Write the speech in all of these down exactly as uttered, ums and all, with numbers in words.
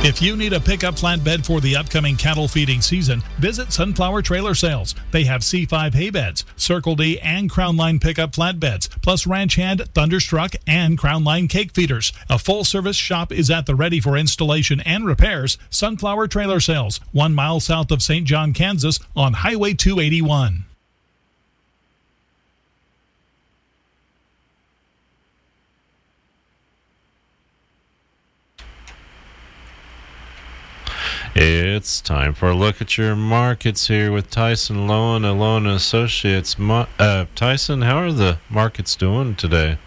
If you need a pickup flatbed for the upcoming cattle feeding season, visit Sunflower Trailer Sales. They have C five hay beds, Circle D and Crown Line pickup flatbeds, plus Ranch Hand, Thunderstruck, and Crown Line cake feeders. A full-service shop is at the ready for installation and repairs. Sunflower Trailer Sales, one mile south of Saint John, Kansas, on Highway two eighty-one. It's time for a look at your markets here with Tyson Lowen, Lowen Associates. Mo- uh, Tyson, how are the markets doing today?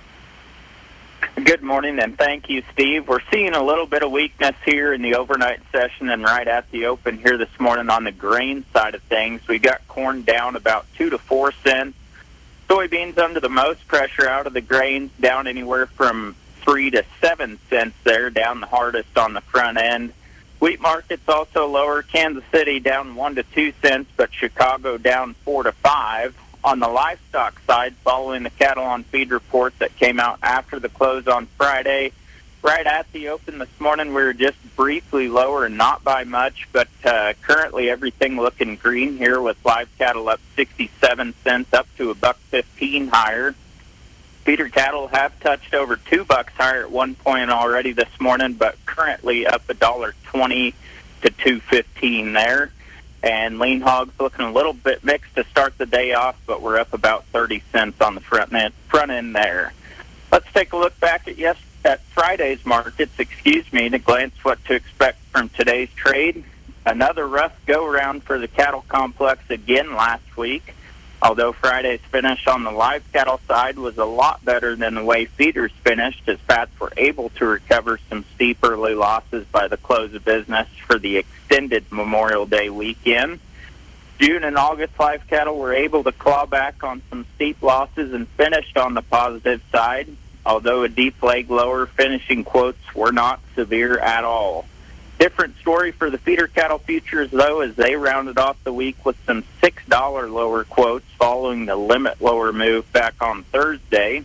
Good morning, and thank you, Steve. We're seeing a little bit of weakness here in the overnight session and right at the open here this morning on the grain side of things. We got corn down about two to four cents. Soybeans under the most pressure out of the grains, down anywhere from three to seven cents there, down the hardest on the front end. Wheat market's also lower. Kansas City down one to two cents, but Chicago down four to five. On the livestock side, following the cattle on feed report that came out after the close on Friday, right at the open this morning, we were just briefly lower and not by much, but uh, currently everything looking green here with live cattle up sixty-seven cents up to a buck fifteen higher. Feeder cattle have touched over two bucks higher at one point already this morning, but currently up a dollar twenty to two fifteen there. And lean hogs looking a little bit mixed to start the day off, but we're up about thirty cents on the front end, front end there. Let's take a look back at yes at Friday's markets, excuse me, to glance what to expect from today's trade. Another rough go-around for the cattle complex again last week. Although Friday's finish on the live cattle side was a lot better than the way feeders finished, as fats were able to recover some steep early losses by the close of business for the extended Memorial Day weekend. June and August live cattle were able to claw back on some steep losses and finished on the positive side, although a deep leg lower, finishing quotes were not severe at all. Different story for the feeder cattle futures, though, as they rounded off the week with some six dollars lower quotes following the limit lower move back on Thursday.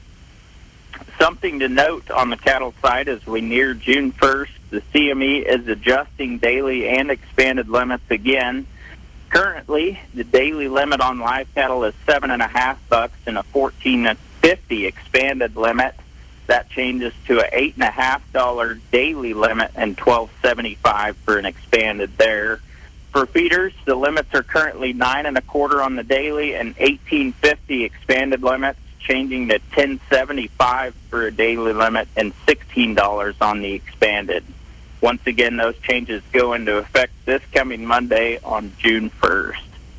Something to note on the cattle side as we near June first, the C M E is adjusting daily and expanded limits again. Currently, the daily limit on live cattle is seven and a half bucks and a fourteen fifty expanded limit. That changes to an eight and a half dollar daily limit and twelve seventy five for an expanded there. For feeders, the limits are currently nine and a quarter on the daily and eighteen fifty expanded limits, changing to ten seventy five for a daily limit and sixteen dollars on the expanded. Once again, those changes go into effect this coming Monday on June first.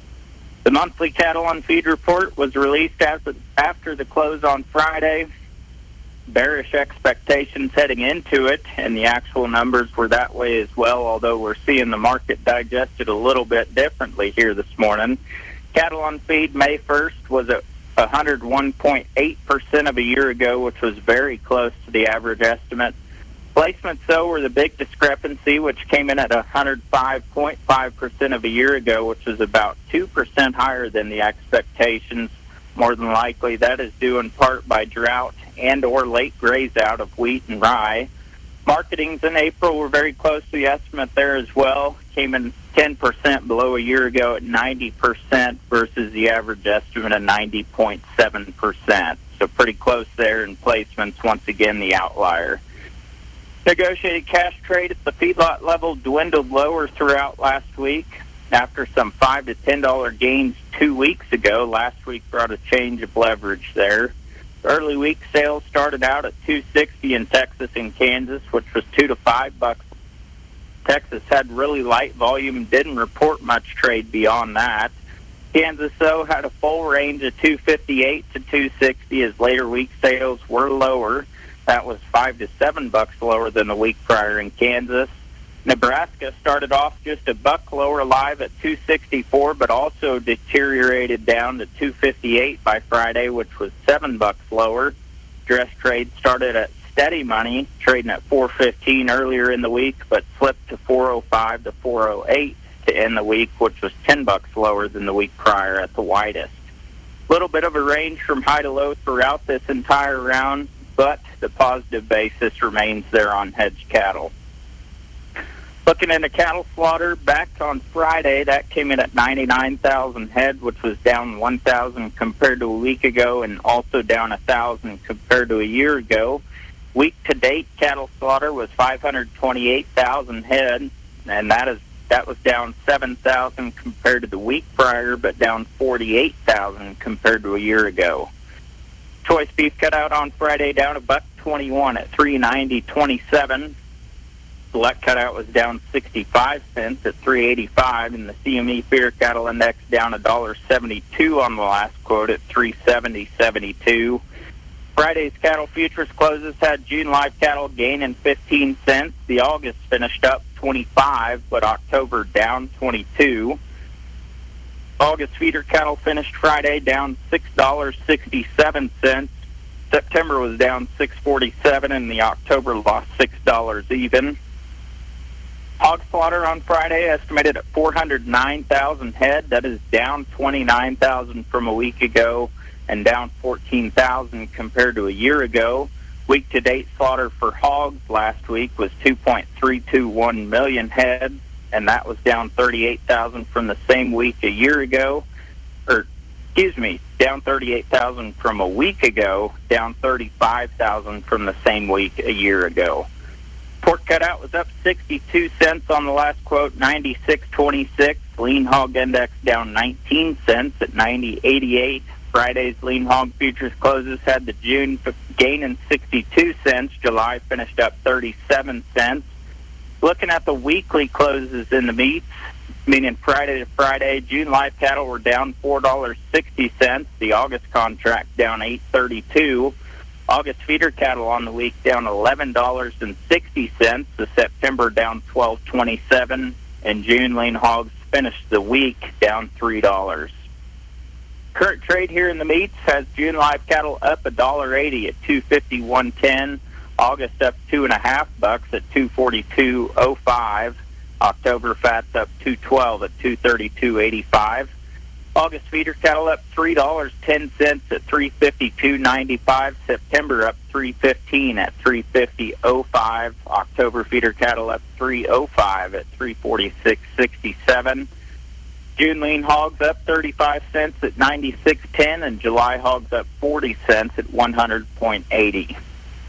The monthly cattle on feed report was released after after the close on Friday. Bearish expectations heading into it, and the actual numbers were that way as well, although we're seeing the market digested a little bit differently here this morning. Cattle on feed May first was at one hundred one point eight percent of a year ago, which was very close to the average estimate. Placements, though, were the big discrepancy, which came in at one hundred five point five percent of a year ago, which was about two percent higher than the expectations. More than likely, that is due in part by drought and or late graze out of wheat and rye. Marketings in April were very close to the estimate there as well. Came in ten percent below a year ago at ninety percent versus the average estimate of ninety point seven percent. So pretty close there in placements, once again the outlier. Negotiated cash trade at the feedlot level dwindled lower throughout last week. After some five to ten dollar gains two weeks ago, last week brought a change of leverage there. Early week sales started out at two sixty in Texas and Kansas, which was two to five bucks. Texas had really light volume, didn't report much trade beyond that. Kansas, though, had a full range of two fifty-eight to two sixty as later week sales were lower. That was five to seven bucks lower than the week prior in Kansas. Nebraska started off just a buck lower live at two sixty-four, but also deteriorated down to two fifty-eight by Friday, which was seven bucks lower. Dress trade started at steady money, trading at four fifteen earlier in the week, but slipped to four oh five to four oh eight to end the week, which was ten bucks lower than the week prior at the widest. A little bit of a range from high to low throughout this entire round, but the positive basis remains there on hedged cattle. Looking into cattle slaughter, back on Friday, that came in at ninety-nine thousand head, which was down one thousand compared to a week ago and also down one thousand compared to a year ago. Week-to-date cattle slaughter was five hundred twenty-eight thousand head, and that is that was down seven thousand compared to the week prior, but down forty-eight thousand compared to a year ago. Choice beef cutout on Friday down a buck twenty-one at three ninety twenty-seven. Select cutout was down sixty-five cents at three eighty-five, and the C M E feeder cattle index down a dollar seventy-two on the last quote at three seventy seventy-two. Friday's cattle futures closes had June live cattle gaining fifteen cents. The August finished up twenty-five, but October down twenty-two. August feeder cattle finished Friday down six dollars and sixty-seven cents. September was down six forty-seven, and the October lost six dollars even. Hog slaughter on Friday estimated at four hundred nine thousand head. That is down twenty-nine thousand from a week ago and down fourteen thousand compared to a year ago. Week-to-date slaughter for hogs last week was two point three two one million head, and that was down thirty-eight thousand from the same week a year ago. Or, excuse me, down thirty-eight thousand from a week ago, down thirty-five thousand from the same week a year ago. Pork cutout was up sixty-two cents on the last quote, ninety-six twenty-six. Lean hog index down nineteen cents at ninety eighty-eight. Friday's lean hog futures closes had the June gaining sixty-two cents. July finished up thirty-seven cents. Looking at the weekly closes in the meats, meaning Friday to Friday, June live cattle were down four dollars and sixty cents. The August contract down eight thirty-two. August feeder cattle on the week down eleven dollars and sixty cents. The September down twelve twenty-seven, and June lean hogs finished the week down three dollars. Current trade here in the meats has June live cattle up a dollar eighty at two fifty-one ten. August up two and a half bucks at two forty-two oh five. October fats up two twelve at two thirty-two eighty-five. August feeder cattle up three dollars and ten cents at three fifty-two ninety-five. September up three fifteen at three fifty oh five. October feeder cattle up three oh five at three forty-six sixty-seven. June lean hogs up thirty-five cents at ninety-six ten, and July hogs up forty cents at one hundred eight oh.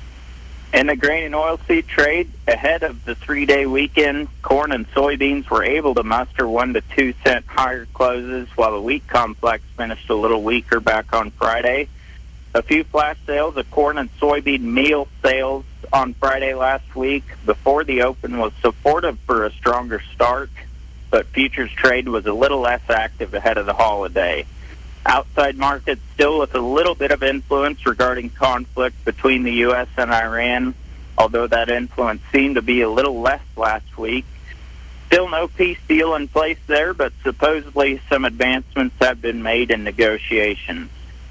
In the grain and oilseed trade, ahead of the three-day weekend, corn and soybeans were able to muster one to two cent higher closes, while the wheat complex finished a little weaker back on Friday. A few flash sales of corn and soybean meal sales on Friday last week before the open was supportive for a stronger start, but futures trade was a little less active ahead of the holiday. Outside markets still with a little bit of influence regarding conflict between the U S and Iran, although that influence seemed to be a little less last week. Still no peace deal in place there, but supposedly some advancements have been made in negotiations.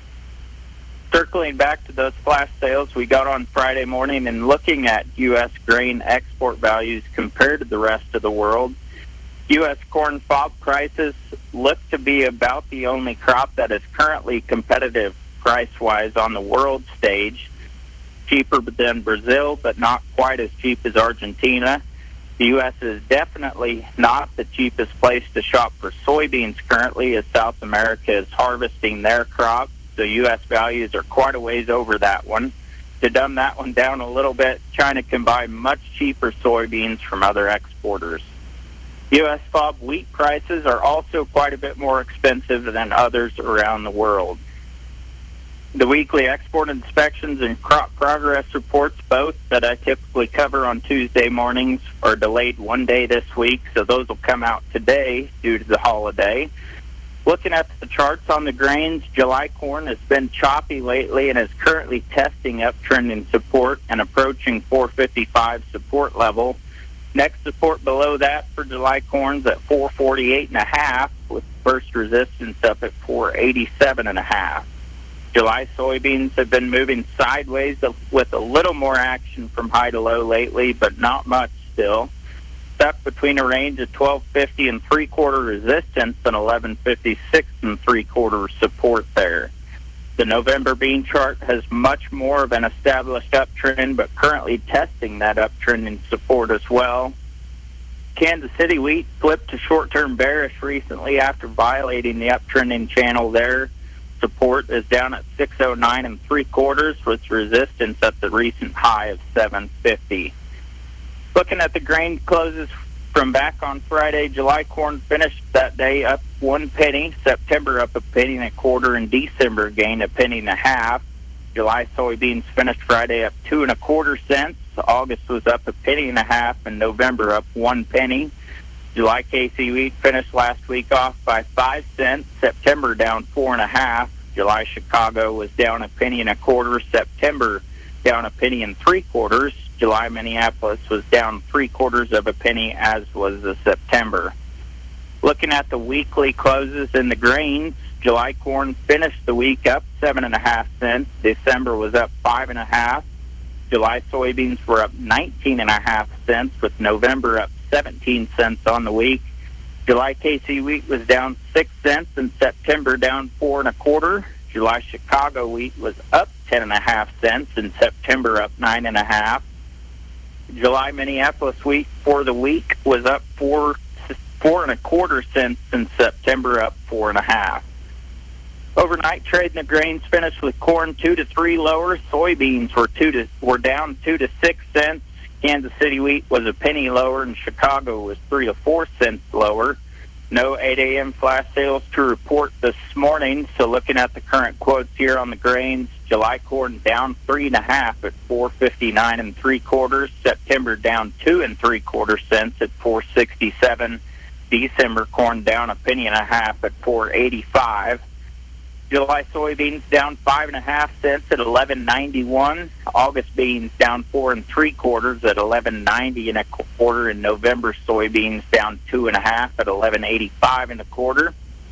Circling back to those flash sales we got on Friday morning and looking at U S grain export values compared to the rest of the world, U S corn F O B prices look to be about the only crop that is currently competitive price-wise on the world stage. Cheaper than Brazil, but not quite as cheap as Argentina. The U S is definitely not the cheapest place to shop for soybeans currently, as South America is harvesting their crop. So U S values are quite a ways over that one. To dumb that one down a little bit, China can buy much cheaper soybeans from other exporters. U S F O B wheat prices are also quite a bit more expensive than others around the world. The weekly export inspections and crop progress reports, both that I typically cover on Tuesday mornings, are delayed one day this week, so those will come out today due to the holiday. Looking at the charts on the grains, July corn has been choppy lately and is currently testing uptrending support and approaching four fifty-five support level. Next support below that for July corn's at four forty-eight and a half, with first resistance up at four eighty-seven and a half. July soybeans have been moving sideways with a little more action from high to low lately, but not much still. Stuck between a range of twelve fifty and three quarter resistance and eleven fifty-six and three quarter support there. The November bean chart has much more of an established uptrend, but currently testing that uptrend in support as well. Kansas City wheat flipped to short-term bearish recently after violating the uptrending channel there. Support is down at six oh nine and three quarters with resistance at the recent high of seven fifty. Looking at the grain closes from back on Friday, July corn finished that day up one penny, September up a penny and a quarter, and December gained a penny and a half. July soybeans finished Friday up two and a quarter cents. August was up a penny and a half, and November up one penny. July K C wheat finished last week off by five cents. September down four and a half. July Chicago was down a penny and a quarter. September down a penny and three quarters. July Minneapolis was down three quarters of a penny, as was the September. Looking at the weekly closes in the grains, July corn finished the week up seven and a half cents. December was up five and a half. July soybeans were up nineteen and a half cents, with November up seventeen cents on the week. July K C wheat was down six cents, and September down four and a quarter. July Chicago wheat was up ten and a half cents, and September up nine and a half. July Minneapolis wheat for the week was up four four and a quarter cents, and September up four and a half. Overnight trade in the grains finished with corn two to three lower. Soybeans were two to were down two to six cents. Kansas City wheat was a penny lower, and Chicago was three to four cents lower. No eight a.m. flash sales to report this morning. So looking at the current quotes here on the grains, July corn down three and a half at four fifty nine and three quarters. September down two and three quarter cents at four sixty seven. December corn down a penny and a half at four eighty five. July soybeans down five and a half cents at eleven ninety one. August beans down four and three quarters at eleven ninety and a quarter. And November soybeans down two and a half at eleven eighty five and a quarter.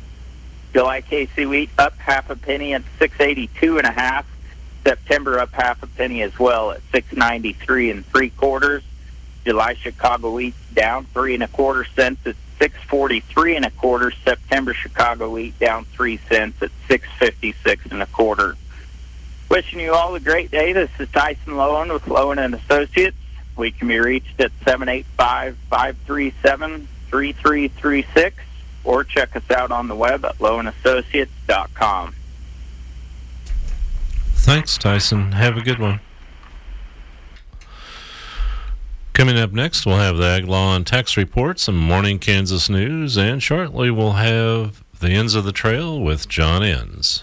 July K C wheat up half a penny at six eighty two and a half. September up half a penny as well at six ninety three and three quarters. July Chicago wheat down three and a quarter cents at six forty-three and a quarter. September Chicago wheat down three cents at six fifty-six and a quarter. Wishing you all a great day. This is Tyson Lowen with Lowen and Associates. We can be reached at seven eight five, five three seven, three three three six or check us out on the web at lowen associates dot com. Thanks, Tyson. Have a good one. Coming up next, we'll have the Ag Law and Tax Report, some morning Kansas news, and shortly we'll have the Ends of the Trail with John Enns.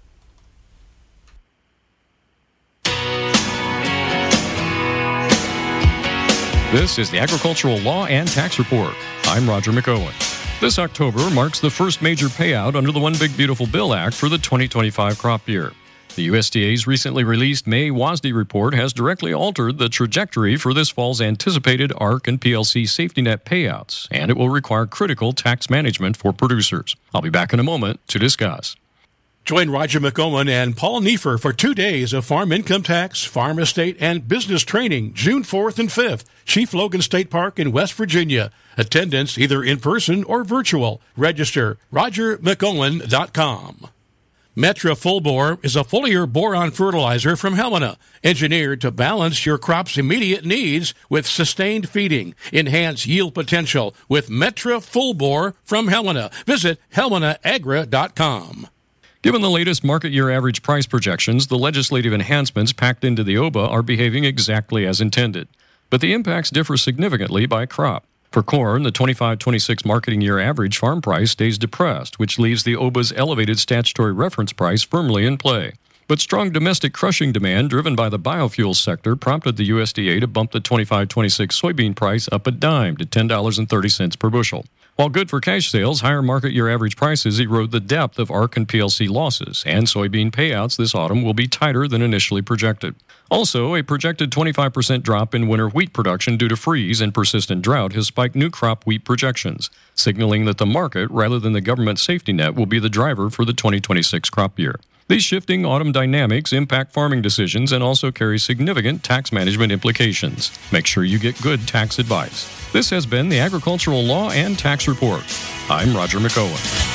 This is the Agricultural Law and Tax Report. I'm Roger McOwen. This October marks the first major payout under the One Big Beautiful Bill Act for the twenty twenty-five crop year. The U S D A's recently released May W A S D report has directly altered the trajectory for this fall's anticipated A R C and P L C safety net payouts, and it will require critical tax management for producers. I'll be back in a moment to discuss. Join Roger McOwen and Paul Neefer for two days of farm income tax, farm estate, and business training, June fourth and fifth, Chief Logan State Park in West Virginia. Attendance either in person or virtual. Register roger mcowen dot com. Metra Full Bore is a foliar boron fertilizer from Helena, engineered to balance your crop's immediate needs with sustained feeding. Enhance yield potential with Metra Full Bore from Helena. Visit helena agra dot com. Given the latest market year average price projections, the legislative enhancements packed into the O B A are behaving exactly as intended. But the impacts differ significantly by crop. For corn, the twenty-five twenty-six marketing year average farm price stays depressed, which leaves the O B A's elevated statutory reference price firmly in play. But strong domestic crushing demand driven by the biofuels sector prompted the U S D A to bump the twenty-five twenty-six soybean price up a dime to ten dollars and thirty cents per bushel. While good for cash sales, higher market year average prices erode the depth of A R C and P L C losses, and soybean payouts this autumn will be tighter than initially projected. Also, a projected twenty-five percent drop in winter wheat production due to freeze and persistent drought has spiked new crop wheat projections, signaling that the market, rather than the government safety net, will be the driver for the twenty twenty-six crop year. These shifting autumn dynamics impact farming decisions and also carry significant tax management implications. Make sure you get good tax advice. This has been the Agricultural Law and Tax Report. I'm Roger McOwen.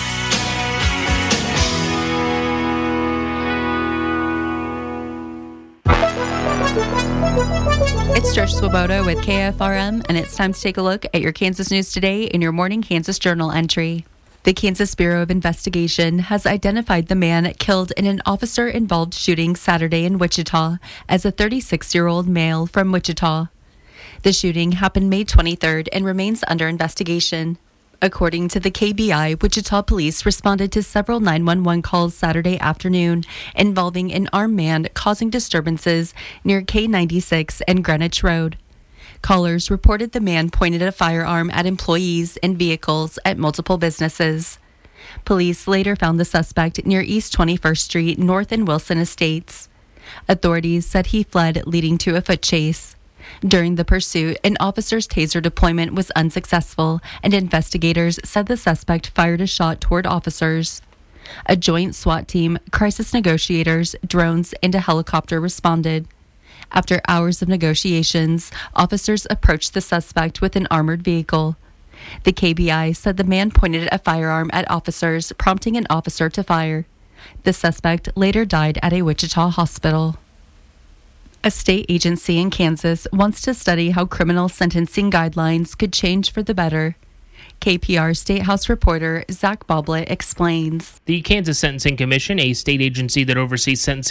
It's Trish Swope Swoboda with K F R M, and it's time to take a look at your Kansas news today in your Morning Kansas Journal entry. The Kansas Bureau of Investigation has identified the man killed in an officer-involved shooting Saturday in Wichita as a thirty-six-year-old male from Wichita. The shooting happened May twenty-third and remains under investigation. According to the K B I, Wichita police responded to several nine one one calls Saturday afternoon involving an armed man causing disturbances near K ninety-six and Greenwich Road. Callers reported the man pointed a firearm at employees and vehicles at multiple businesses. Police later found the suspect near East twenty-first Street, North and Wilson Estates. Authorities said he fled, leading to a foot chase. During the pursuit, an officer's taser deployment was unsuccessful, and investigators said the suspect fired a shot toward officers. A joint SWAT team, crisis negotiators, drones, and a helicopter responded. After hours of negotiations, officers approached the suspect with an armored vehicle. The K B I said the man pointed a firearm at officers, prompting an officer to fire. The suspect later died at a Wichita hospital. A state agency in Kansas wants to study how criminal sentencing guidelines could change for the better. K P R State House reporter Zach Boblet explains. The Kansas Sentencing Commission, a state agency that oversees sentencing